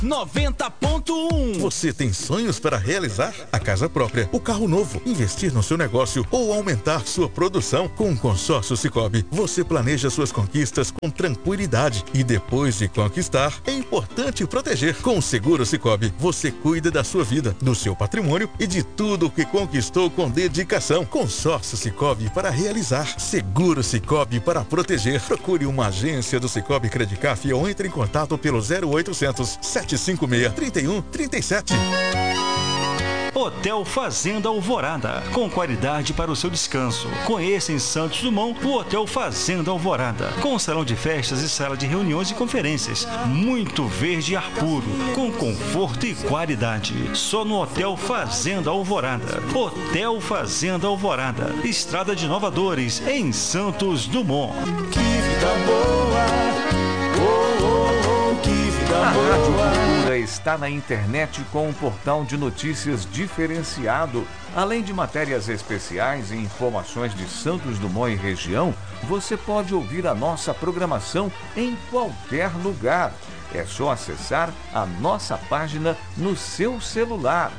90.1. Você tem sonhos para realizar? A casa própria, o carro novo, investir no seu negócio ou aumentar sua produção? Com o Consórcio Sicoob, você planeja suas conquistas com tranquilidade e depois de conquistar, é importante proteger. Com o Seguro Sicoob, você cuida da sua vida, do seu patrimônio e de tudo o que conquistou com dedicação. Consórcio Sicoob para realizar. Seguro Sicoob para proteger. Procure uma agência do Sicoob Credicaf ou entre em contato pelo 0800 756 3137. Hotel Fazenda Alvorada, com qualidade para o seu descanso. Conheça em Santos Dumont o Hotel Fazenda Alvorada, com salão de festas e sala de reuniões e conferências. Muito verde e ar puro, com conforto e qualidade. Só no Hotel Fazenda Alvorada. Hotel Fazenda Alvorada, Estrada de Nova Dores, em Santos Dumont. Que vida boa! Oh, oh, oh, que vida boa! A Rádio Cultura está na internet com um portal de notícias diferenciado. Além de matérias especiais e informações de Santos Dumont e região, você pode ouvir a nossa programação em qualquer lugar. É só acessar a nossa página no seu celular,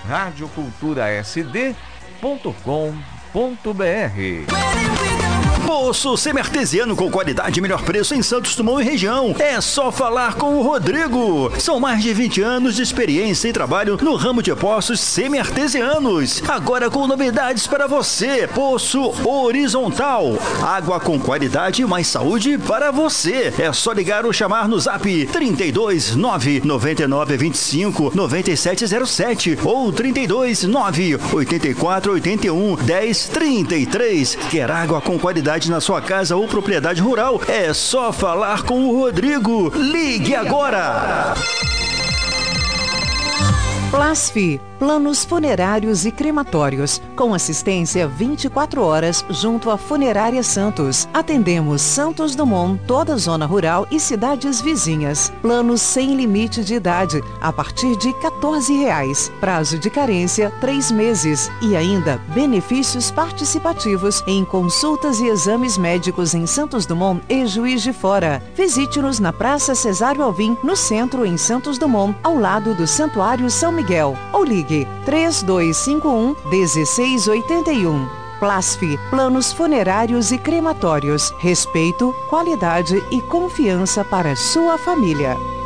radioculturasd.com.br. Poço semi-artesiano com qualidade e melhor preço em Santos Dumont e região. É só falar com o Rodrigo. São mais de 20 anos de experiência e trabalho no ramo de poços semi-artesianos. Agora com novidades para você. Poço horizontal. Água com qualidade e mais saúde para você. É só ligar ou chamar no zap 32 999 25 9707 ou 32 9 84 81 10 33. Quer água com qualidade na sua casa ou propriedade rural? É só falar com o Rodrigo. Ligue agora! Plasfi, planos funerários e crematórios, com assistência 24 horas junto à Funerária Santos. Atendemos Santos Dumont, toda a zona rural e cidades vizinhas. Planos sem limite de idade, a partir de R$14. Prazo de carência, 3 meses. E ainda, benefícios participativos em consultas e exames médicos em Santos Dumont e Juiz de Fora. Visite-nos na Praça Cesário Alvim, no centro, em Santos Dumont, ao lado do Santuário São Miguel. Ou ligue 3251-1681. Plasfi, planos funerários e crematórios. Respeito, qualidade e confiança para sua família.